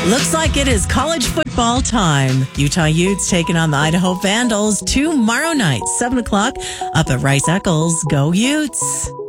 Looks like it is college football time. Utah Utes taking on the Idaho Vandals tomorrow night, 7 o'clock up at Rice Eccles. Go Utes!